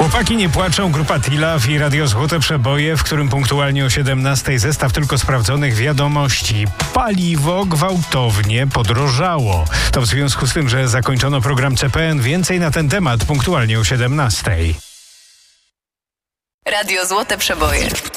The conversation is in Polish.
Chłopaki nie płaczą, grupa Tilaf i Radio Złote Przeboje, w którym punktualnie o 17 zestaw tylko sprawdzonych wiadomości. Paliwo gwałtownie podrożało. To w związku z tym, że zakończono program CPN. Więcej na ten temat punktualnie o 17. Radio Złote Przeboje.